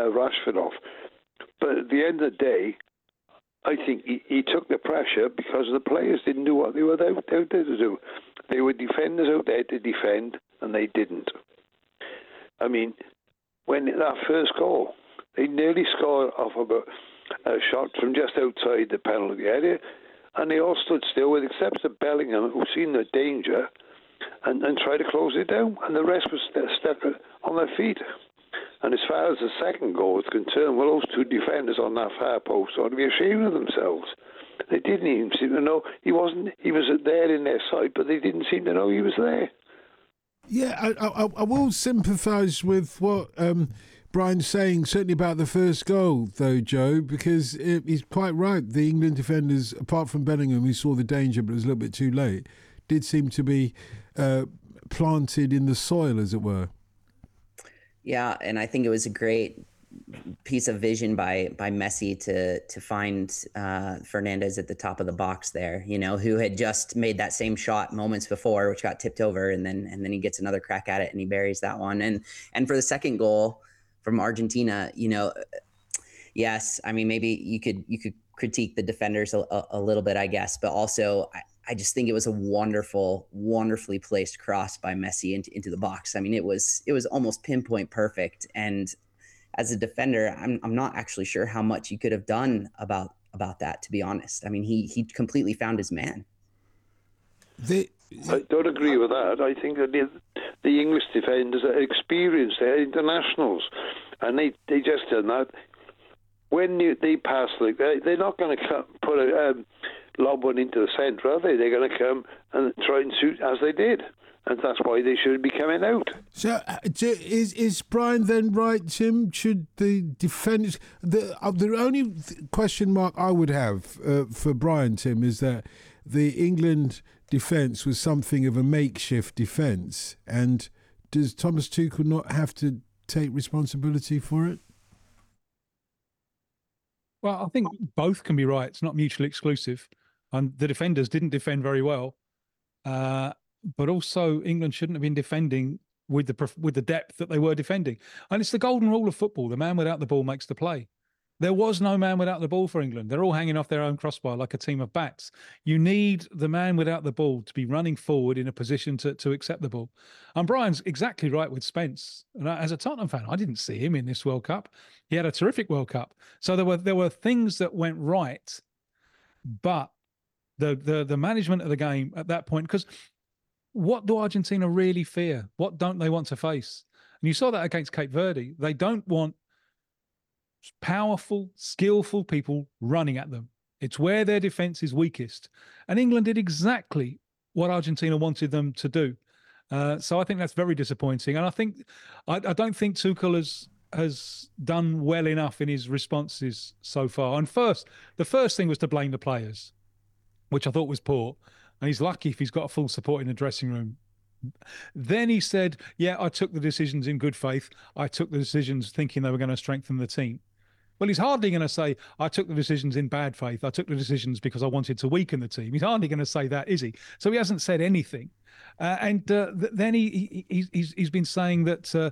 Rashford off. But at the end of the day, I think he took the pressure because the players didn't do what they were out there to do. They were defenders out there to defend, and they didn't. I mean, when that first goal, they nearly scored off of a shot from just outside the penalty area, and they all stood still, with except for Bellingham, who seen the danger and tried to close it down, and the rest was stuck on their feet. And as far as the second goal was concerned, well, those two defenders on that far post ought to be ashamed of themselves. They didn't even seem to know he was there in their sight, but they didn't seem to know he was there. Yeah, I will sympathise with what Brian's saying, certainly about the first goal, though, Joe, because he's quite right. The England defenders, apart from Bellingham, who saw the danger but was a little bit too late, did seem to be planted in the soil, as it were. Yeah, and I think it was a great piece of vision by Messi to find Fernandes at the top of the box there, who had just made that same shot moments before, which got tipped over, and then he gets another crack at it and he buries that one. And for the second goal from Argentina, yes, I mean, maybe you could critique the defenders a little bit, I guess, but also I just think it was a wonderfully placed cross by Messi into the box. I mean, it was almost pinpoint perfect. And as a defender, I'm not actually sure how much you could have done about that, to be honest. I mean, he completely found his man. I don't agree with that. I think that the English defenders are experienced. They're internationals, and they just done that. When they pass, they're not going to put a lob one into the centre, are they? They're going to come and try and shoot as they did. And that's why they should be coming out. So is Brian then right, Tim? Should the defenders... The only question mark I would have for Brian, Tim, is that the England defence was something of a makeshift defence. And does Thomas Tuchel not have to take responsibility for it? Well, I think both can be right. It's not mutually exclusive. And the defenders didn't defend very well. But also England shouldn't have been defending with the depth that they were defending. And it's the golden rule of football. The man without the ball makes the play. There was no man without the ball for England. They're all hanging off their own crossbar like a team of bats. You need the man without the ball to be running forward in a position to accept the ball. And Brian's exactly right with Spence. And as a Tottenham fan, I didn't see him in this World Cup. He had a terrific World Cup. So there were things that went right, but the management of the game at that point, because what do Argentina really fear? What don't they want to face? And you saw that against Cape Verde. They don't want powerful, skillful people running at them. It's where their defence is weakest. And England did exactly what Argentina wanted them to do. So I think that's very disappointing. And I don't think Tuchel has done well enough in his responses so far. And the first thing was to blame the players, which I thought was poor. And he's lucky if he's got a full support in the dressing room. Then he said, yeah, I took the decisions in good faith. I took the decisions thinking they were going to strengthen the team. Well, he's hardly going to say, I took the decisions in bad faith. I took the decisions because I wanted to weaken the team. He's hardly going to say that, is he? So he hasn't said anything. Then he's been saying that,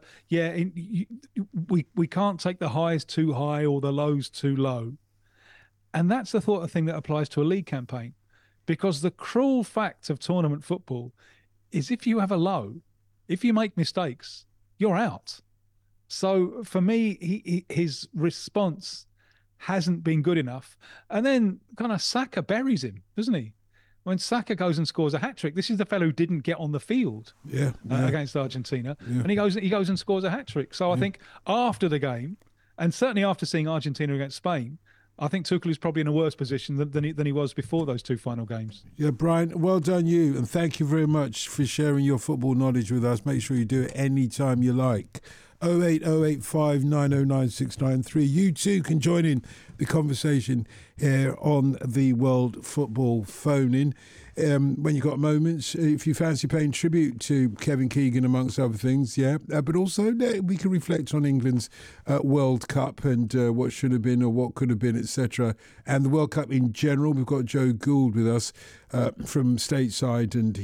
we can't take the highs too high or the lows too low. And that's the sort of thing that applies to a league campaign. Because the cruel fact of tournament football is if you have a low, if you make mistakes, you're out. So for me, his response hasn't been good enough. And then kind of Saka buries him, doesn't he? When Saka goes and scores a hat-trick, this is the fellow who didn't get on the field against Argentina. Yeah. And he goes and scores a hat-trick. So I think after the game, and certainly after seeing Argentina against Spain, I think Tuchel is probably in a worse position than he was before those two final games. Yeah, Brian, well done you, and thank you very much for sharing your football knowledge with us. Make sure you do it any time you like. 08085 909 693. You too can join in the conversation here on the World Football Phone-In. When you've got moments, if you fancy paying tribute to Kevin Keegan, amongst other things, but also we can reflect on England's World Cup and what should have been or what could have been, etc. And the World Cup in general. We've got Joe Gould with us from stateside, and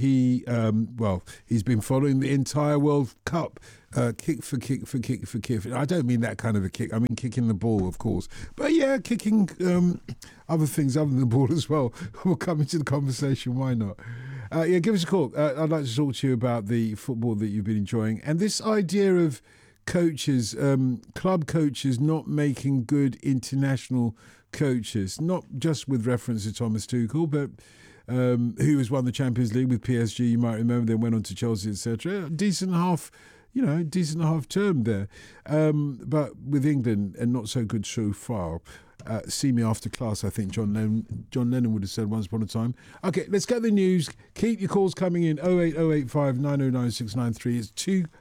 he's been following the entire World Cup. Kick for kick for kick for kick. I don't mean that kind of a kick. I mean kicking the ball, of course. But kicking other things other than the ball as well. We'll come into the conversation. Why not? Give us a call. I'd like to talk to you about the football that you've been enjoying and this idea of coaches, club coaches not making good international coaches, not just with reference to Thomas Tuchel, but who has won the Champions League with PSG. You might remember they went on to Chelsea, etc. Decent half term there. But with England, and not so good so far. See me after class, I think John Lennon would have said once upon a time. Okay, let's get the news. Keep your calls coming in. 08085 909 693. It's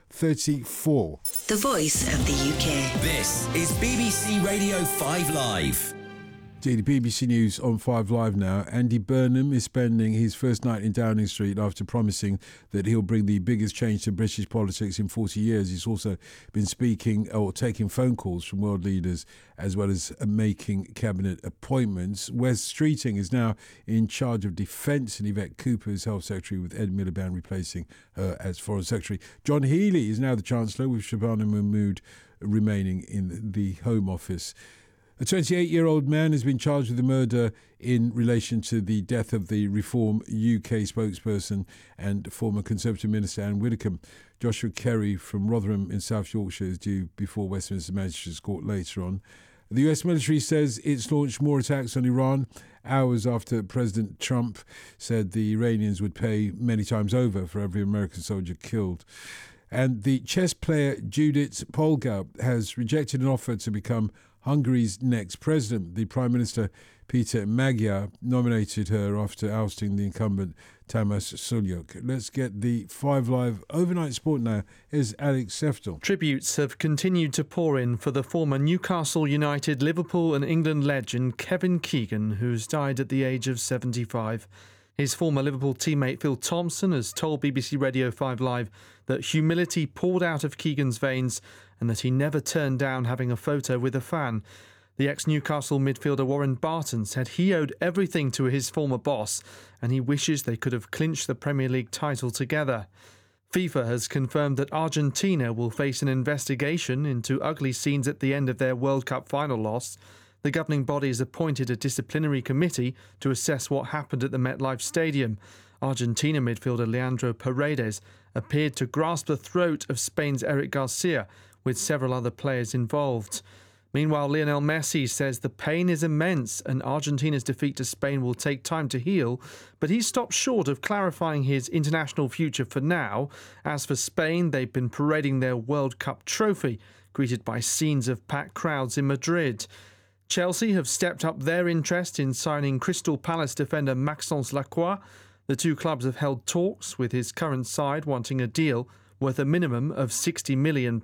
2:34. The voice of the UK. This is BBC Radio 5 Live. The BBC News on 5 Live now. Andy Burnham is spending his first night in Downing Street after promising that he'll bring the biggest change to British politics in 40 years. He's also been speaking or taking phone calls from world leaders as well as making cabinet appointments. Wes Streeting is now in charge of defence and Yvette Cooper is Health Secretary with Ed Miliband replacing her as Foreign Secretary. John Healey is now the Chancellor with Shabana Mahmood remaining in the Home Office. A 28-year-old man has been charged with the murder in relation to the death of the Reform UK spokesperson and former Conservative Minister Anne Widdecombe. Joshua Kerry from Rotherham in South Yorkshire is due before Westminster Magistrates Court later on. The US military says it's launched more attacks on Iran hours after President Trump said the Iranians would pay many times over for every American soldier killed. And the chess player Judith Polgar has rejected an offer to become Hungary's next president. The Prime Minister, Peter Magyar, nominated her after ousting the incumbent Tamás Sulyok. Let's get the 5 Live overnight sport now. Here's Alex Seftel. Tributes have continued to pour in for the former Newcastle United, Liverpool and England legend Kevin Keegan, who's died at the age of 75. His former Liverpool teammate Phil Thompson has told BBC Radio 5 Live that humility poured out of Keegan's veins and that he never turned down having a photo with a fan. The ex-Newcastle midfielder Warren Barton said he owed everything to his former boss and he wishes they could have clinched the Premier League title together. FIFA has confirmed that Argentina will face an investigation into ugly scenes at the end of their World Cup final loss. The governing body has appointed a disciplinary committee to assess what happened at the MetLife Stadium. Argentina midfielder Leandro Paredes appeared to grasp the throat of Spain's Eric Garcia, with several other players involved. Meanwhile, Lionel Messi says the pain is immense and Argentina's defeat to Spain will take time to heal, but he's stopped short of clarifying his international future for now. As for Spain, they've been parading their World Cup trophy, greeted by scenes of packed crowds in Madrid. Chelsea have stepped up their interest in signing Crystal Palace defender Maxence Lacroix. The two clubs have held talks, with his current side wanting a deal worth a minimum of £60 million.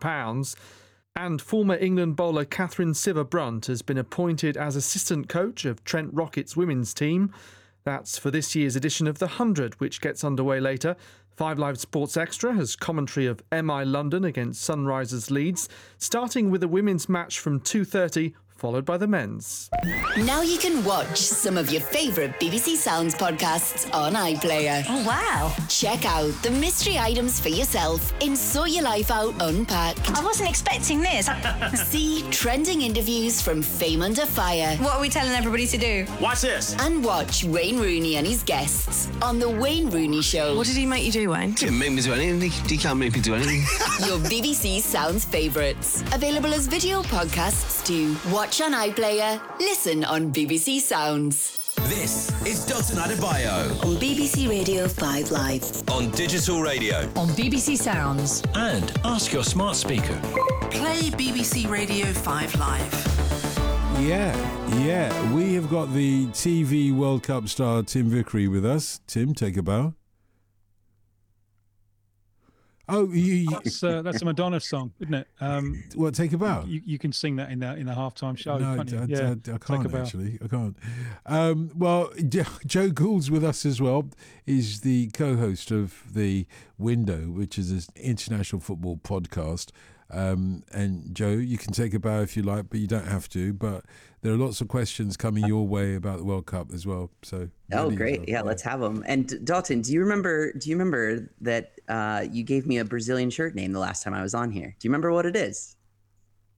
And former England bowler Catherine Sciver-Brunt has been appointed as assistant coach of Trent Rockets women's team. That's for this year's edition of The 100, which gets underway later. 5 Live Sports Extra has commentary of MI London against Sunrisers Leeds, starting with a women's match from 2:30, followed by the men's. Now you can watch some of your favourite BBC Sounds podcasts on iPlayer. Oh, wow. Check out the mystery items for yourself in Sort Your Life Out Unpacked. I wasn't expecting this. See trending interviews from Fame Under Fire. What are we telling everybody to do? Watch this. And watch Wayne Rooney and his guests on The Wayne Rooney Show. What did he make you do, Wayne? Didn't make me do anything. He can't make me do anything. Your BBC Sounds favourites. Available as video podcasts too. Watch on iPlayer. Listen on BBC Sounds. This is Dalton Adebayo On BBC Radio 5 Live. on digital radio. On BBC Sounds. And ask your smart speaker. Play BBC Radio 5 Live. Yeah. We have got the TV World Cup star Tim Vickery with us. Tim, take a bow. Oh, that's a Madonna song, isn't it? What, Take a Bow? You can sing that in the halftime show. No, can't you? I can't actually. I can't. Well, Joe Gould's with us as well. He's the co-host of The Window, which is an international football podcast. And Joe, you can take a bow if you like, but you don't have to. But there are lots of questions coming your way about the World Cup as well. So great. Well. Yeah, let's have them. And Dalton, do you remember that you gave me a Brazilian shirt name the last time I was on here? Do you remember what it is?